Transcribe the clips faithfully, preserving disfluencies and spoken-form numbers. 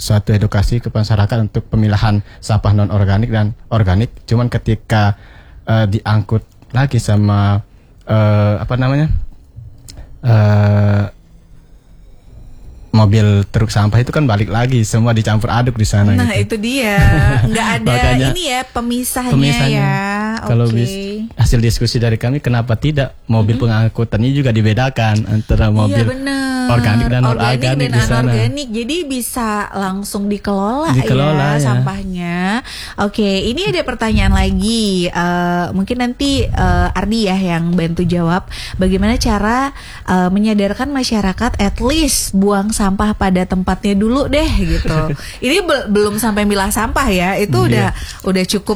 suatu edukasi ke masyarakat untuk pemilahan sampah non organik dan organik. Cuman ketika uh, diangkut lagi sama uh, apa namanya uh, mobil truk sampah itu kan balik lagi semua dicampur aduk di sana. Nah gitu. Itu dia nggak ada Makanya, ini ya pemisahnya, pemisahnya ya. Kalau okay. bis, hasil diskusi dari kami kenapa tidak mobil mm-hmm. pengangkutan ini juga dibedakan antara mobil iya, organik dan non-organik di sana. Anorganik, jadi bisa langsung dikelola, dikelola ya, ya sampahnya. Oke, ini ada pertanyaan lagi. Uh, mungkin nanti uh, Ardi ya yang bantu jawab. Bagaimana cara uh, menyadarkan masyarakat at least buang sampah pada tempatnya dulu deh gitu. Ini be- belum sampai milah sampah ya. Itu udah yeah. udah cukup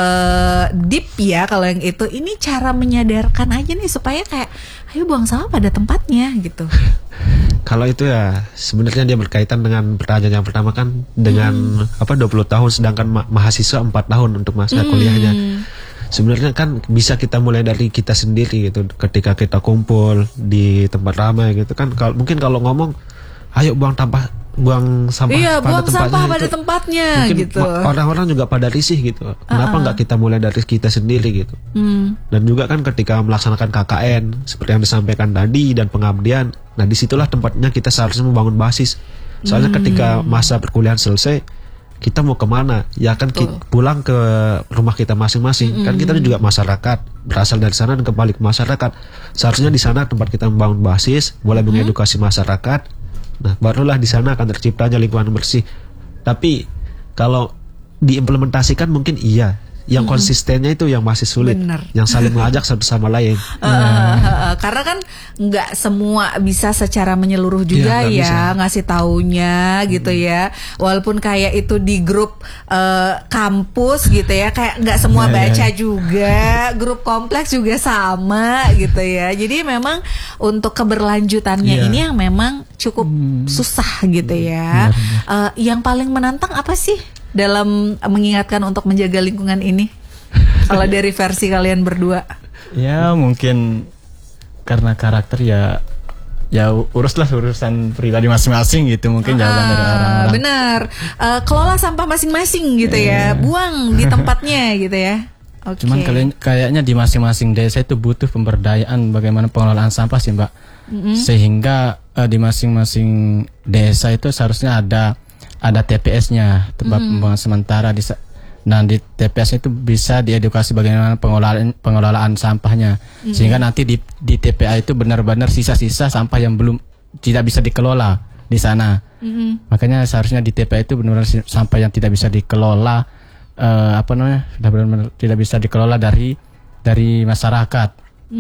Uh, deep ya kalau yang itu. Ini cara menyadarkan aja nih supaya kayak ayo buang sampah pada tempatnya gitu. Kalau itu ya sebenarnya dia berkaitan dengan pertanyaan yang pertama kan dengan hmm. apa dua puluh tahun sedangkan ma- mahasiswa empat tahun untuk masa hmm. kuliahnya. Sebenarnya kan bisa kita mulai dari kita sendiri gitu. Ketika kita kumpul di tempat ramai gitu kan, kalau mungkin kalau ngomong ayo buang sampah buang sampah iya, pada buang tempatnya sampah itu, pada tempatnya mungkin gitu. Orang-orang juga pada risih gitu. Kenapa uh-uh. nggak kita mulai dari kita sendiri gitu? Hmm. Dan juga kan ketika melaksanakan K K N seperti yang disampaikan tadi dan pengabdian, nah disitulah tempatnya kita seharusnya membangun basis. Soalnya hmm. ketika masa perkuliahan selesai, kita mau kemana? Ya kan kita pulang ke rumah kita masing-masing. Hmm. Kan kita juga masyarakat, berasal dari sana dan kembali ke masyarakat. Seharusnya di sana tempat kita membangun basis, mulai hmm. mengedukasi masyarakat. Nah, barulah di sana akan terciptanya lingkungan bersih. Tapi kalau diimplementasikan mungkin iya. Yang hmm. konsistennya itu yang masih sulit. Bener. Yang saling mengajak satu sama lain. Uh, uh, uh, uh, karena kan nggak semua bisa secara menyeluruh juga ya, ya ngasih taunya gitu hmm. ya. Walaupun kayak itu di grup uh, kampus gitu ya, kayak nggak semua baca yeah, yeah. juga. Grup kompleks juga sama gitu ya. Jadi memang untuk keberlanjutannya yeah. ini yang memang cukup hmm. susah gitu ya. Uh, yang paling menantang apa sih dalam mengingatkan untuk menjaga lingkungan ini? Kalau dari versi kalian berdua? Ya mungkin karena karakter ya, ya uruslah urusan pribadi masing-masing gitu mungkin ah, jawaban dari orang-orang. Benar, uh, kelola sampah masing-masing gitu yeah. ya, buang di tempatnya gitu ya. Okay. Cuman kalian kayaknya di masing-masing desa itu butuh pemberdayaan bagaimana pengelolaan sampah sih Mbak. Mm-hmm. Sehingga uh, di masing-masing desa itu seharusnya ada ada T P S-nya, tempat mm-hmm. pembuangan sementara di dan di T P S itu bisa diedukasi bagaimana pengelolaan pengelolaan sampahnya. Mm-hmm. Sehingga nanti di di T P A itu benar-benar sisa-sisa sampah yang belum tidak bisa dikelola di sana. Mm-hmm. Makanya seharusnya di T P A itu benar-benar sampah yang tidak bisa dikelola uh, apa namanya? Sudah benar-benar tidak bisa dikelola dari dari masyarakat.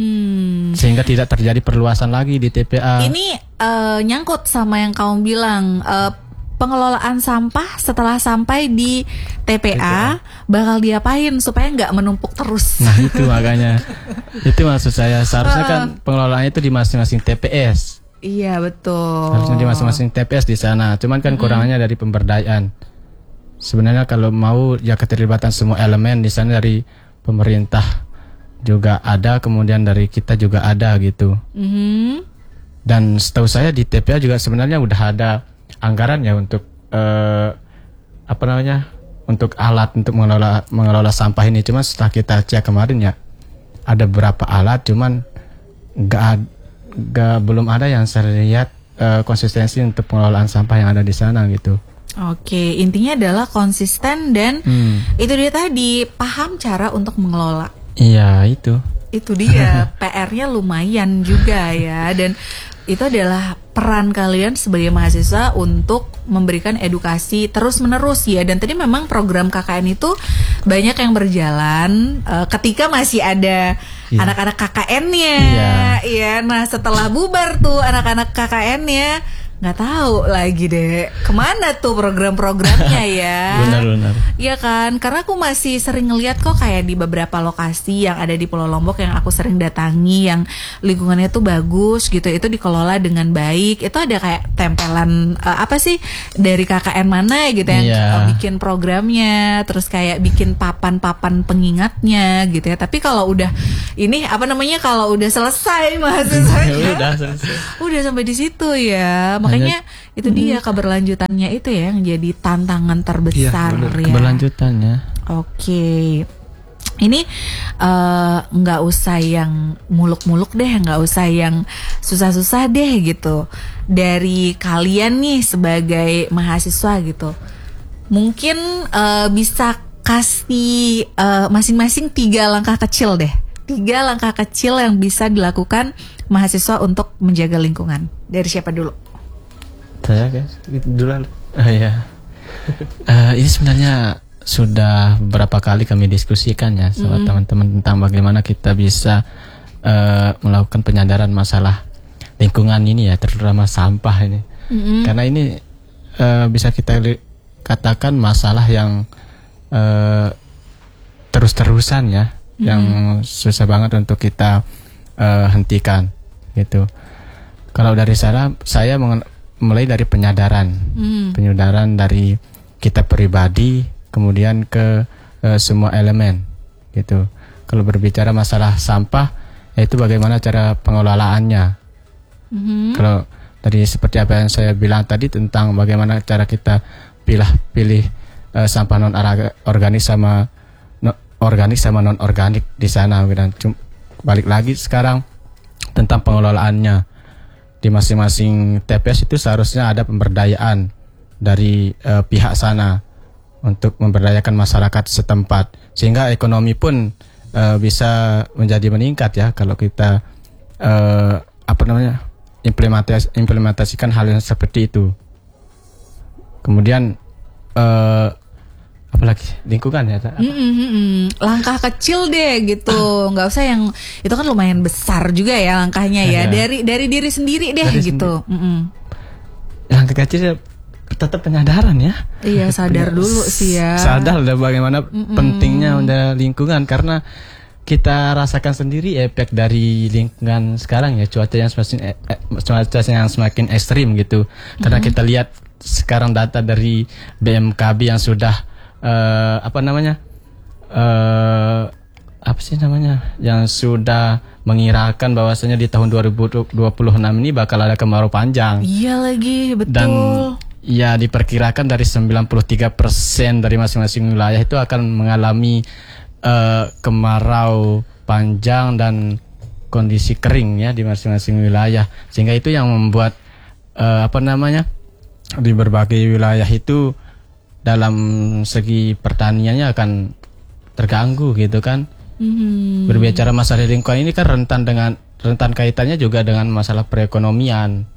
Hmm. Sehingga tidak terjadi perluasan lagi di T P A. Ini uh, nyangkut sama yang kamu bilang, uh, pengelolaan sampah setelah sampai di T P A, T P A. bakal diapain supaya nggak menumpuk terus. Nah itu makanya itu maksud saya, seharusnya uh. kan pengelolaannya itu di masing-masing T P S. Iya betul. Harusnya di masing-masing T P S di sana. Cuman kan kurangannya mm. dari pemberdayaan. Sebenarnya kalau mau ya keterlibatan semua elemen di sana, dari pemerintah juga ada, kemudian dari kita juga ada gitu. Mm-hmm. Dan setahu saya di T P A juga sebenarnya udah ada anggaran ya untuk uh, apa namanya untuk alat untuk mengelola mengelola sampah ini. Cuma setelah kita cek kemarin ya ada beberapa alat, cuman nggak nggak belum ada yang saya lihat uh, konsistensi untuk pengelolaan sampah yang ada di sana gitu. Oke, intinya adalah konsisten dan hmm. itu dia tadi, paham cara untuk mengelola. Iya itu. Itu dia P R-nya lumayan juga ya. Dan itu adalah peran kalian sebagai mahasiswa untuk memberikan edukasi terus menerus ya. Dan tadi memang program K K N itu banyak yang berjalan uh, ketika masih ada yeah. anak-anak K K N-nya yeah. ya. Nah setelah bubar tuh anak-anak K K N-nya, nggak tahu lagi deh kemana tuh program-programnya ya. Benar-benar. Iya kan, karena aku masih sering ngeliat kok kayak di beberapa lokasi yang ada di Pulau Lombok yang aku sering datangi, yang lingkungannya tuh bagus gitu, itu dikelola dengan baik. Itu ada kayak tempelan uh, apa sih dari K K N mana gitu yang yeah. uh, bikin programnya, terus kayak bikin papan-papan pengingatnya gitu ya. Tapi kalau udah ini apa namanya, kalau udah selesai mahasiswanya, udah selesai. Udah sampai di situ ya. makanya Hanya, itu dia keberlanjutannya itu ya yang jadi tantangan terbesar iya, ya. Keberlanjutannya. Oke. Ini nggak uh, usah yang muluk-muluk deh, nggak usah yang susah-susah deh gitu. Dari kalian nih sebagai mahasiswa gitu, mungkin uh, bisa kasih uh, masing-masing tiga langkah kecil deh, tiga langkah kecil yang bisa dilakukan mahasiswa untuk menjaga lingkungan. Dari siapa dulu? Saya guys, dulu. Oh ya. uh, ini sebenarnya sudah berapa kali kami diskusikan ya sama mm-hmm. teman-teman tentang bagaimana kita bisa uh, melakukan penyadaran masalah lingkungan ini ya, terutama sampah ini. Mm-hmm. Karena ini uh, bisa kita li- katakan masalah yang uh, terus-terusan ya, mm-hmm. yang susah banget untuk kita uh, hentikan gitu. Kalau dari saya, saya mengen- mulai dari penyadaran, mm. penyadaran dari kita pribadi, kemudian ke uh, semua elemen gitu. Kalau berbicara masalah sampah, yaitu bagaimana cara pengelolaannya. Mm-hmm. Kalau tadi seperti apa yang saya bilang tadi tentang bagaimana cara kita pilih-pilih uh, sampah non organik sama no, organik sama non organik di sana. Dan balik lagi sekarang tentang pengelolaannya di masing-masing T P S itu seharusnya ada pemberdayaan dari uh, pihak sana untuk memberdayakan masyarakat setempat sehingga ekonomi pun uh, bisa menjadi meningkat ya kalau kita uh, apa namanya implementas- implementasikan hal yang seperti itu. Kemudian uh, apalagi lingkungan ya. Mm-hmm. Langkah kecil deh gitu, nggak usah yang itu kan lumayan besar juga ya langkahnya ya, ya. dari dari diri sendiri deh dari gitu. Sendi- mm-hmm. Langkah kecil ya, tetap penyadaran ya. Iya, sadar dulu sih ya. Sadar udah bagaimana Mm-mm. pentingnya udah lingkungan, karena kita rasakan sendiri efek dari lingkungan sekarang ya, cuaca yang semakin eh, cuaca yang semakin ekstrim gitu. Karena Mm-mm. kita lihat sekarang data dari B M K B yang sudah uh, apa namanya? Uh, apa sih namanya? Yang sudah mengirakan bahwasanya di tahun dua ribu dua puluh enam ini bakal ada kemarau panjang. Iya lagi, betul. Dan ya diperkirakan dari sembilan puluh tiga persen dari masing-masing wilayah itu akan mengalami uh, kemarau panjang dan kondisi kering ya di masing-masing wilayah. Sehingga itu yang membuat uh, apa namanya di berbagai wilayah itu dalam segi pertaniannya akan terganggu gitu kan. Mm-hmm. Berbicara masalah lingkungan ini kan rentan dengan rentan kaitannya juga dengan masalah perekonomian.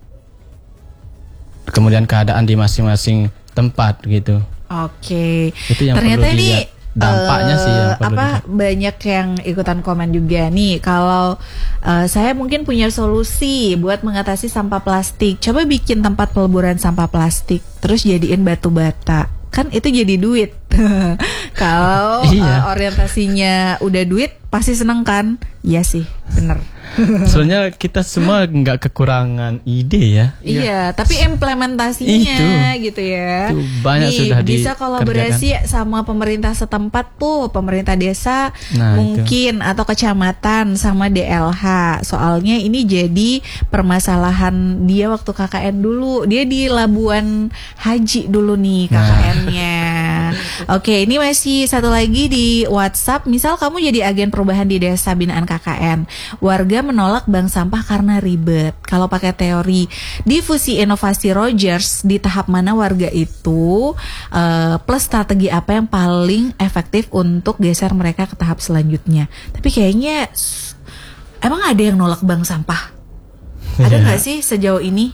Kemudian keadaan di masing-masing tempat gitu. Oke. Itu yang ternyata perlu dilihat. ini Dampaknya uh, sih yang perlu apa dilihat. Banyak yang ikutan komen juga nih. Kalau uh, saya mungkin punya solusi buat mengatasi sampah plastik. Coba bikin tempat peleburan sampah plastik, terus jadiin batu bata. Kan itu jadi duit. Kalau iya. uh, orientasinya udah duit, pasti seneng kan? Iya sih, bener. Soalnya kita semua nggak kekurangan ide ya. Iya, tapi implementasinya itu, gitu ya. Itu banyak Nih, sudah bisa kolaborasi sama pemerintah setempat tuh, pemerintah desa nah, mungkin itu. Atau kecamatan sama D L H. Soalnya ini jadi permasalahan dia waktu K K N dulu. Dia di Labuan Haji dulu nih K K N-nya. Nah. Oke, ini masih satu lagi di WhatsApp. Misal kamu jadi agen perubahan di desa binaan K K N. Warga menolak bank sampah karena ribet. Kalau pakai teori difusi inovasi Rogers, di tahap mana warga itu uh, plus strategi apa yang paling efektif untuk geser mereka ke tahap selanjutnya. Tapi kayaknya emang ada yang nolak bank sampah? Ada nggak sih sejauh ini?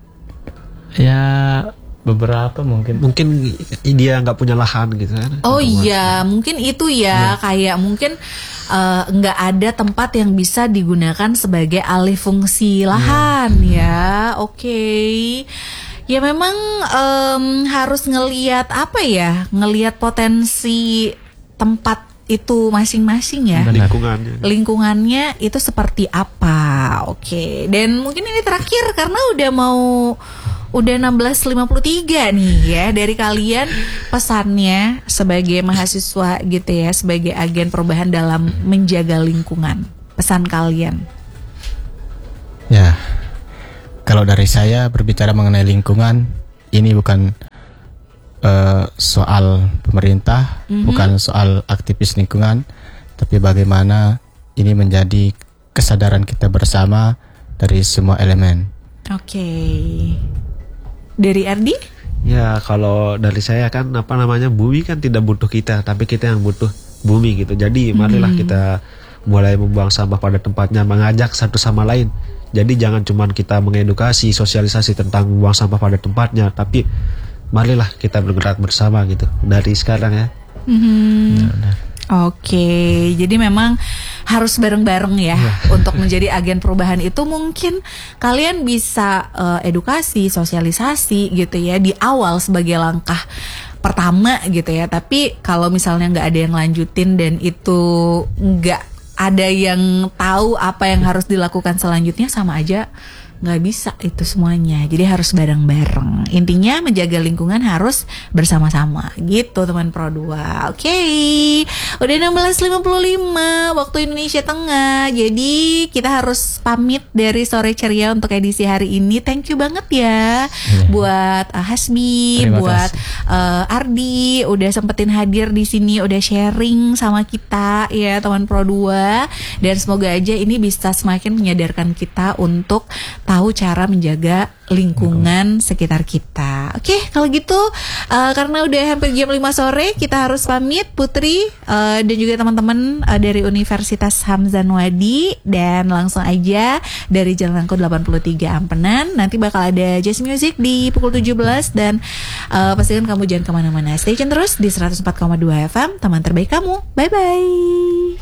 Ya beberapa mungkin mungkin dia nggak punya lahan gitu kan. Oh iya, mungkin itu ya, ya. Kayak mungkin nggak uh, ada tempat yang bisa digunakan sebagai alih fungsi lahan ya, ya. Oke okay. Ya memang um, harus ngelihat apa ya, ngelihat potensi tempat itu masing-masing ya. Lingkungannya. Lingkungannya itu seperti apa. Oke. Okay. Dan mungkin ini terakhir karena udah mau udah enam belas lima puluh tiga nih ya, dari kalian pesannya sebagai mahasiswa gitu ya, sebagai agen perubahan dalam menjaga lingkungan. Pesan kalian. Ya. kalau dari saya berbicara mengenai lingkungan, ini bukan uh, soal pemerintah, mm-hmm. bukan soal aktivis lingkungan, tapi bagaimana ini menjadi kesadaran kita bersama dari semua elemen. Oke. Okay. Dari Ardi? Ya, kalau dari saya kan apa namanya, bumi kan tidak butuh kita, tapi kita yang butuh bumi gitu. Jadi marilah mm-hmm. kita mulai membuang sampah pada tempatnya, mengajak satu sama lain. Jadi jangan cuma kita mengedukasi, sosialisasi tentang membuang sampah pada tempatnya, tapi marilah kita bergerak bersama gitu dari sekarang ya. Mm-hmm. Oke, okay. Jadi memang harus bareng-bareng ya, ya. Untuk menjadi agen perubahan itu mungkin kalian bisa uh, edukasi, sosialisasi gitu ya di awal sebagai langkah pertama gitu ya. Tapi kalau misalnya nggak ada yang lanjutin dan itu nggak ada yang tahu apa yang harus dilakukan selanjutnya, sama aja nggak bisa itu semuanya. Jadi harus bareng-bareng. Intinya menjaga lingkungan harus bersama-sama gitu teman Pro dua. Oke, okay. Udah enam belas lima puluh lima waktu Indonesia Tengah. Jadi kita harus pamit dari Sore Ceria untuk edisi hari ini. Thank you banget ya, yeah. buat uh, Hasbi, Terima buat uh, Ardi udah sempetin hadir di sini, udah sharing sama kita ya teman Pro dua. Dan semoga aja ini bisa semakin menyadarkan kita untuk tahu cara menjaga lingkungan sekitar kita. Oke, kalau gitu uh, karena udah hampir jam lima sore, kita harus pamit. Putri uh, dan juga teman-teman uh, dari Universitas Hamzanwadi, dan langsung aja dari Jalan Rangko delapan puluh tiga Ampenan. Nanti bakal ada jazz music di pukul tujuh belas, dan uh, pastikan kamu jangan kemana-mana. Stay tune terus di seratus empat koma dua F M, teman terbaik kamu. Bye bye.